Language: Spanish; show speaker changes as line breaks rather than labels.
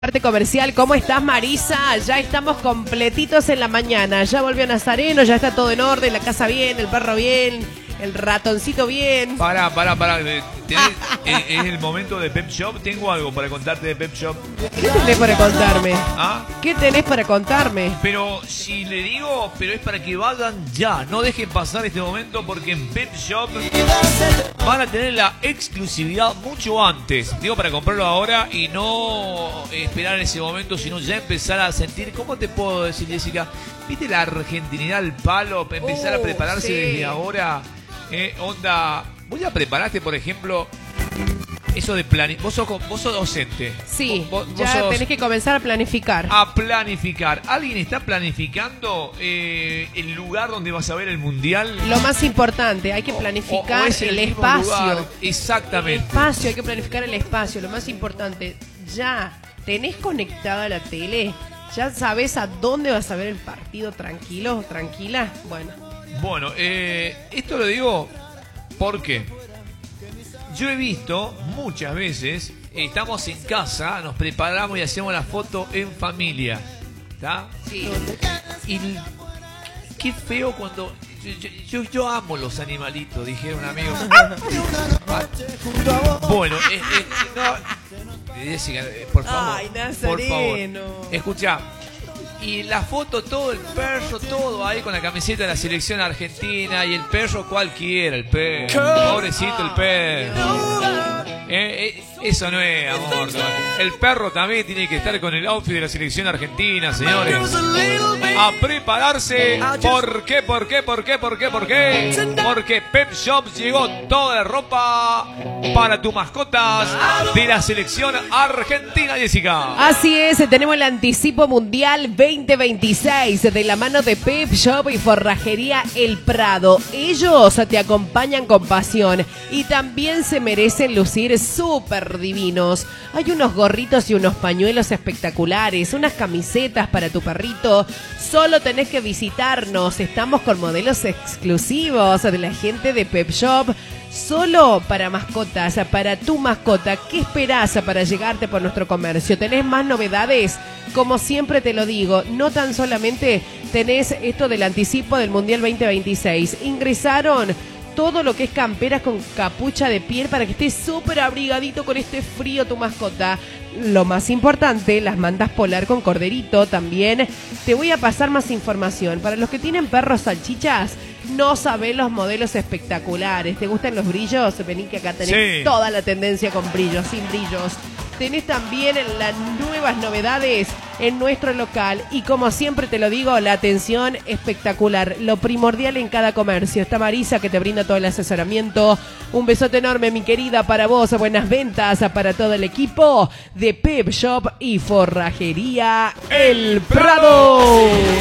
Parte comercial, ¿cómo estás, Marisa? Ya estamos completitos en la mañana. Ya volvió Nazareno, ya está todo en orden, la casa bien, el perro bien, el ratoncito bien.
Pará. Es el momento de Pep Shop. Tengo algo para contarte de Pep Shop.
¿Qué tenés para contarme?
¿Ah?
¿Qué tenés para contarme?
Pero si le digo, pero es para que vayan ya. No dejen pasar este momento porque en Pep Shop van a tener la exclusividad mucho antes. Digo, para comprarlo ahora y no esperar en ese momento, sino ya empezar a sentir, ¿cómo te puedo decir, Jessica? ¿Viste la argentinidad al palo? Empezar a prepararse
sí.
desde ahora. Onda, ¿vos ya preparaste, por ejemplo, eso de planificar? Vos sos docente.
Sí,
vos
ya tenés que comenzar a planificar.
A planificar. ¿Alguien está planificando el lugar donde vas a ver el mundial?
Lo más importante, hay que planificar
o es
el
mismo
espacio.
lugar. Exactamente.
El espacio, hay que planificar el espacio. Lo más importante, ya tenés conectada la tele. ¿Ya sabés a dónde vas a ver el partido? ¿Tranquilo? ¿Tranquila?
Bueno, esto lo digo porque yo he visto muchas veces, estamos en casa, nos preparamos y hacemos la foto en familia, ¿está?
Sí.
Y qué feo cuando... Yo amo los animalitos, dijeron amigos. Bueno, no, Jessica, por favor.
Ay, Nazareno.
Por favor. Escuchá. Y la foto, todo el perro, todo ahí con la camiseta de la selección argentina. Y el perro cualquiera, el perro. Pobrecito el perro. Eso no es amor. No. El perro también tiene que estar con el outfit de la selección argentina, señores. A prepararse. ¿Por qué? Porque Pep Shop llegó toda la ropa para tus mascotas de la selección argentina, Jessica.
Así es, tenemos el anticipo mundial 2026 de la mano de Pep Shop y Forrajería El Prado. Ellos te acompañan con pasión y también se merecen lucir súper divinos. Hay unos gorritos y unos pañuelos espectaculares, unas camisetas para tu perrito. Solo tenés que visitarnos. Estamos con modelos exclusivos de la gente de Pep Shop. Solo para mascotas, para tu mascota. ¿Qué esperás para llegarte por nuestro comercio? ¿Tenés más novedades? Como siempre te lo digo, no tan solamente tenés esto del anticipo del Mundial 2026. Ingresaron todo lo que es camperas con capucha de piel para que estés súper abrigadito con este frío tu mascota. Lo más importante, las mantas polar con corderito también. Te voy a pasar más información. Para los que tienen perros salchichas, no sabés los modelos espectaculares. ¿Te gustan los brillos? Vení que acá tenés toda la tendencia con brillos, sin brillos. Tenés también las nuevas novedades en nuestro local. Y como siempre te lo digo, la atención espectacular. Lo primordial en cada comercio. Está Marisa que te brinda todo el asesoramiento. Un besote enorme, mi querida, para vos. Buenas ventas para todo el equipo de Pep Shop y Forrajería El Prado.